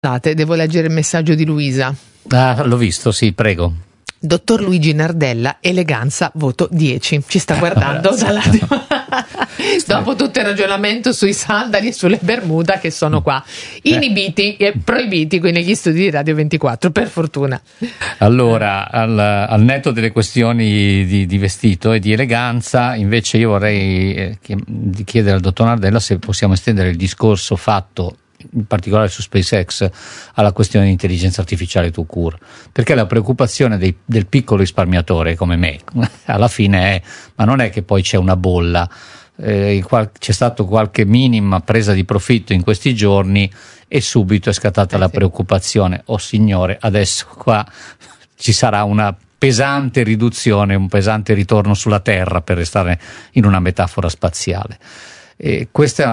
Scusate, devo leggere il messaggio di Luisa. Ah, l'ho visto, sì, prego. Dottor Luigi Nardella, eleganza, voto 10. Ci sta guardando dalla... Dopo tutto il ragionamento sui sandali e sulle Bermuda che sono qua inibiti e proibiti qui negli studi di Radio 24, per fortuna. Allora, al netto delle questioni di vestito e di eleganza, invece io vorrei chiedere al dottor Nardella se possiamo estendere il discorso fatto in particolare su SpaceX alla questione di intelligenza artificiale tout court, perché la preoccupazione del piccolo risparmiatore come me alla fine è: ma non è che poi c'è una bolla, c'è stato qualche minima presa di profitto in questi giorni e subito è scattata la preoccupazione: oh signore, adesso qua ci sarà una pesante riduzione, un pesante ritorno sulla Terra, per restare in una metafora spaziale. E questo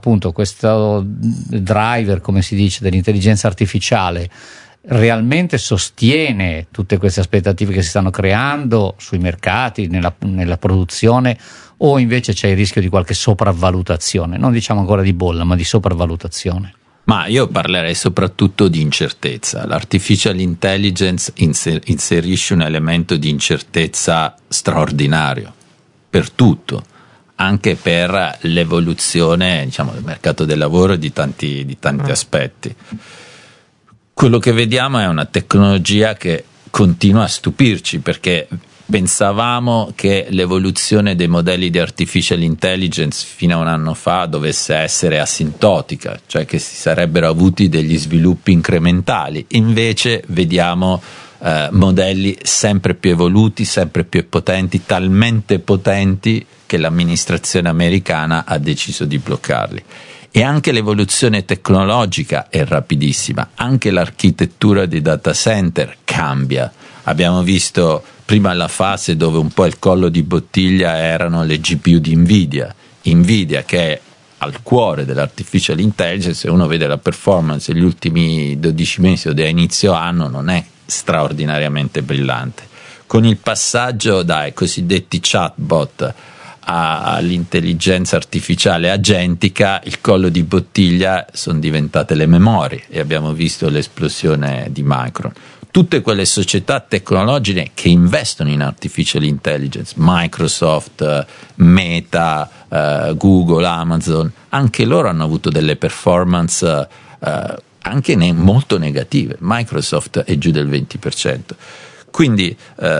driver, come si dice, dell'intelligenza artificiale realmente sostiene tutte queste aspettative che si stanno creando sui mercati, nella produzione, o invece c'è il rischio di qualche sopravvalutazione? Non diciamo ancora di bolla, ma di sopravvalutazione. Ma io parlerei soprattutto di incertezza. L'artificial intelligence inserisce un elemento di incertezza straordinario per tutto, anche per l'evoluzione, diciamo, del mercato del lavoro e di tanti aspetti. Quello che vediamo è una tecnologia che continua a stupirci, perché pensavamo che l'evoluzione dei modelli di artificial intelligence fino a un anno fa dovesse essere asintotica, cioè che si sarebbero avuti degli sviluppi incrementali. Invece vediamo modelli sempre più evoluti, sempre più potenti, talmente potenti che l'amministrazione americana ha deciso di bloccarli. E anche l'evoluzione tecnologica è rapidissima, anche l'architettura dei data center cambia. Abbiamo visto prima la fase dove un po' il collo di bottiglia erano le GPU di Nvidia che è al cuore dell'artificial intelligence. Se uno vede la performance degli ultimi 12 mesi o da inizio anno, non è straordinariamente brillante. Con il passaggio dai cosiddetti chatbot all'intelligenza artificiale agentica, il collo di bottiglia sono diventate le memorie e abbiamo visto l'esplosione di Micron. Tutte quelle società tecnologiche che investono in artificial intelligence, Microsoft, Meta, Google, Amazon, anche loro hanno avuto delle performance anche molto negative. Microsoft è giù del 20%. Quindi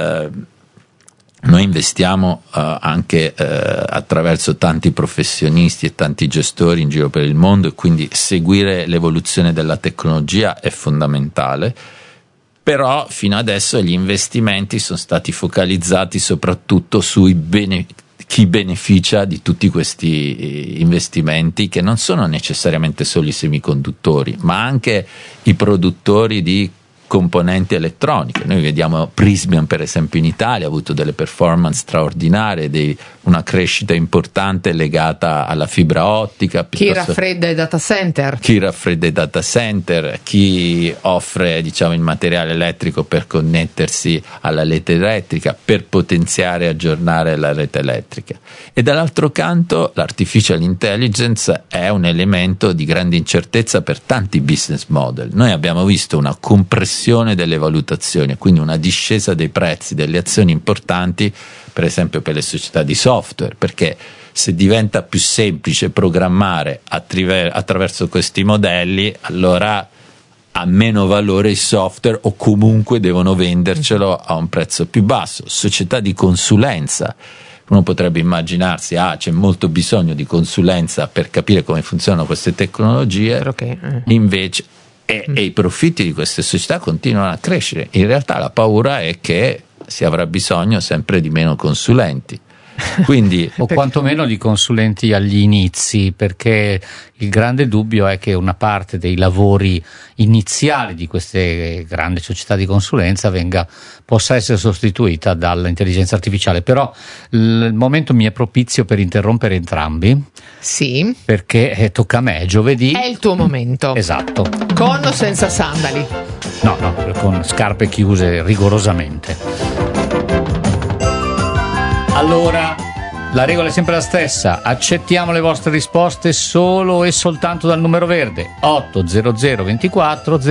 noi investiamo anche attraverso tanti professionisti e tanti gestori in giro per il mondo, e quindi seguire l'evoluzione della tecnologia è fondamentale. Però fino adesso gli investimenti sono stati focalizzati soprattutto sui chi beneficia di tutti questi investimenti, che non sono necessariamente solo i semiconduttori, ma anche i produttori di componenti elettroniche. Noi vediamo Prysmian, per esempio, in Italia ha avuto delle performance straordinarie, una crescita importante legata alla fibra ottica. Chi raffredda i data center, chi offre, diciamo, il materiale elettrico per connettersi alla rete elettrica, per potenziare e aggiornare la rete elettrica. E dall'altro canto l'artificial intelligence è un elemento di grande incertezza per tanti business model. Noi abbiamo visto una compressione delle valutazioni, quindi una discesa dei prezzi delle azioni importanti, per esempio per le società di software, perché se diventa più semplice programmare attraverso questi modelli, allora ha meno valore il software, o comunque devono vendercelo a un prezzo più basso. Società di consulenza, uno potrebbe immaginarsi c'è molto bisogno di consulenza per capire come funzionano queste tecnologie, invece e i profitti di queste società continuano a crescere. In realtà la paura è che si avrà bisogno sempre di meno consulenti. Quindi, o quantomeno di consulenti agli inizi, perché il grande dubbio è che una parte dei lavori iniziali di queste grandi società di consulenza possa essere sostituita dall'intelligenza artificiale. Però il momento mi è propizio per interrompere entrambi. Sì, perché tocca a me, è giovedì. È il tuo momento. Esatto. Con o senza sandali? No, con scarpe chiuse rigorosamente. Allora, La regola è sempre la stessa, accettiamo le vostre risposte solo e soltanto dal numero verde 800 24